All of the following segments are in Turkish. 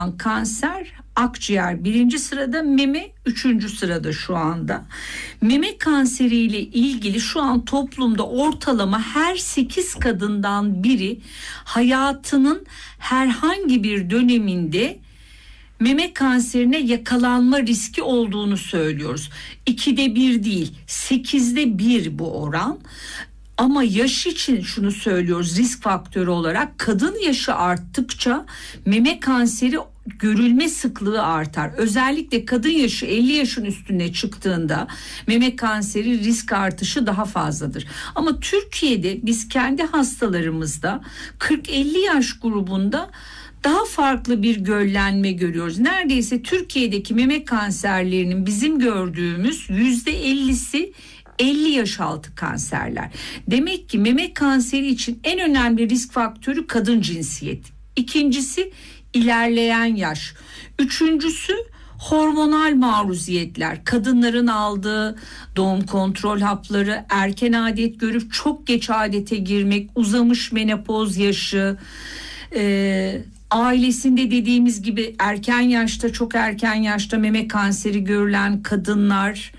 kanser, akciğer birinci sırada, meme üçüncü sırada şu anda. Meme kanseriyle ilgili şu an toplumda ortalama her 8 kadından biri hayatının herhangi bir döneminde meme kanserine yakalanma riski olduğunu söylüyoruz. 2'de 1 değil, 8'de 1 bu oran. Ama yaş için şunu söylüyoruz, risk faktörü olarak kadın yaşı arttıkça meme kanseri görülme sıklığı artar. Özellikle kadın yaşı 50 yaşın üstüne çıktığında meme kanseri risk artışı daha fazladır. Ama Türkiye'de biz kendi hastalarımızda 40-50 yaş grubunda daha farklı bir göllenme görüyoruz. Neredeyse Türkiye'deki meme kanserlerinin bizim gördüğümüz %50'si 50 yaş altı kanserler. Demek ki meme kanseri için en önemli risk faktörü kadın cinsiyeti. İkincisi ilerleyen yaş. Üçüncüsü hormonal maruziyetler. Kadınların aldığı doğum kontrol hapları, erken adet görüp çok geç adete girmek, uzamış menopoz yaşı, ailesinde dediğimiz gibi erken yaşta, çok erken yaşta meme kanseri görülen kadınlar.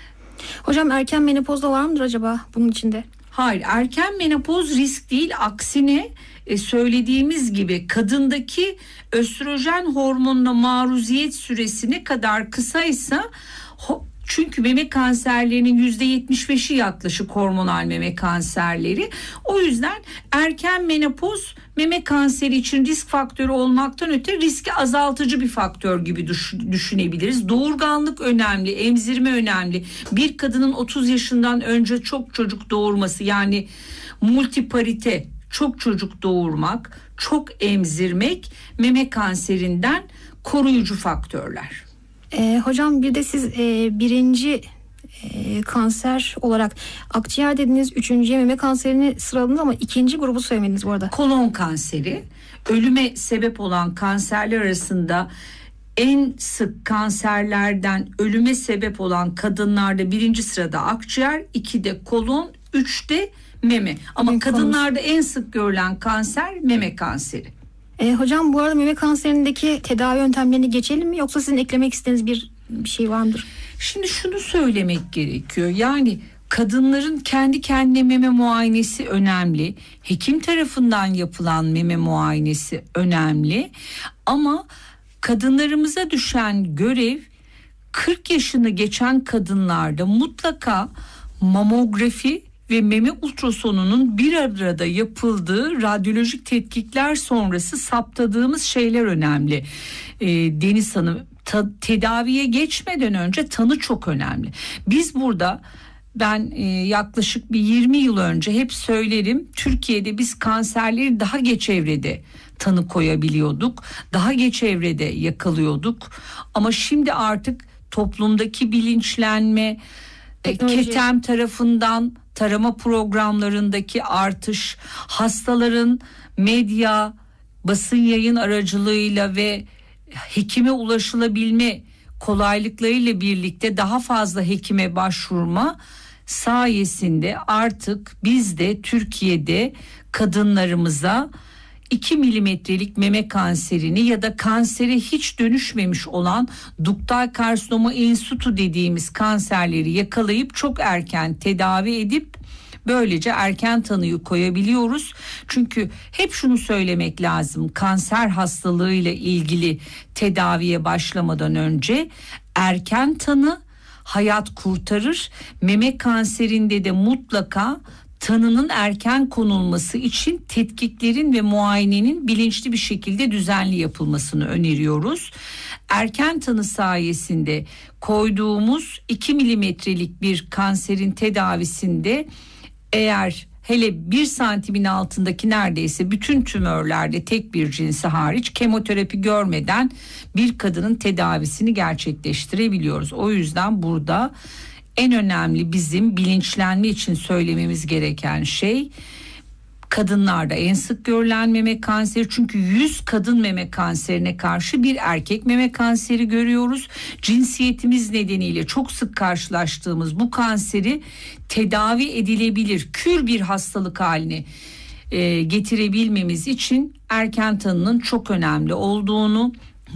Hocam erken menopoz da var mıdır acaba bunun içinde? Hayır, erken menopoz risk değil, aksine söylediğimiz gibi kadındaki östrojen hormonuna maruziyet süresi ne kadar kısaysa, çünkü meme kanserlerinin %75'i yaklaşık hormonal meme kanserleri. O yüzden erken menopoz meme kanseri için risk faktörü olmaktan öte riski azaltıcı bir faktör gibi düşünebiliriz. Doğurganlık önemli, emzirme önemli. Bir kadının 30 yaşından önce çok çocuk doğurması, yani multiparite, çok çocuk doğurmak, çok emzirmek meme kanserinden koruyucu faktörler. Hocam bir de siz birinci kanser olarak akciğer dediniz, üçüncüye meme kanserini sıraladınız ama ikinci grubu söylemediniz bu arada. Kolon kanseri, ölüme sebep olan kanserler arasında en sık kanserlerden ölüme sebep olan kadınlarda birinci sırada akciğer, 2'de kolon, 3'te meme. Ama kadınlarda en sık görülen kanser meme kanseri. Hocam bu arada meme kanserindeki tedavi yöntemlerini geçelim mi, yoksa sizin eklemek istediğiniz bir şey var mıdır? Şimdi şunu söylemek gerekiyor. Yani kadınların kendi kendine meme muayenesi önemli. Hekim tarafından yapılan meme muayenesi önemli. Ama kadınlarımıza düşen görev, 40 yaşını geçen kadınlarda mutlaka mamografi ve meme ultrasonunun bir arada yapıldığı radyolojik tetkikler sonrası saptadığımız şeyler önemli. Deniz Hanım, tedaviye geçmeden önce tanı çok önemli. Biz burada, ben yaklaşık bir 20 yıl önce hep söylerim, Türkiye'de biz kanserleri daha geç evrede tanı koyabiliyorduk. Daha geç evrede yakalıyorduk. Ama şimdi artık toplumdaki bilinçlenme, KETEM tarafından tarama programlarındaki artış, hastaların medya, basın yayın aracılığıyla ve hekime ulaşılabilme kolaylıklarıyla birlikte daha fazla hekime başvurma sayesinde artık biz de Türkiye'de kadınlarımıza 2 milimetrelik meme kanserini ya da kansere hiç dönüşmemiş olan duktal karsinoma in situ dediğimiz kanserleri yakalayıp çok erken tedavi edip böylece erken tanıyı koyabiliyoruz. Çünkü hep şunu söylemek lazım, kanser hastalığıyla ilgili tedaviye başlamadan önce erken tanı hayat kurtarır. Meme kanserinde de mutlaka tanının erken konulması için tetkiklerin ve muayenenin bilinçli bir şekilde düzenli yapılmasını öneriyoruz. Erken tanı sayesinde koyduğumuz 2 milimetrelik bir kanserin tedavisinde, eğer hele 1 santimin altındaki neredeyse bütün tümörlerde tek bir cinsi hariç kemoterapi görmeden bir kadının tedavisini gerçekleştirebiliyoruz. O yüzden burada en önemli bizim bilinçlenme için söylememiz gereken şey, kadınlarda en sık görülen meme kanseri, çünkü 100 kadın meme kanserine karşı bir erkek meme kanseri görüyoruz. Cinsiyetimiz nedeniyle çok sık karşılaştığımız bu kanseri tedavi edilebilir, kür bir hastalık haline getirebilmemiz için erken tanının çok önemli olduğunu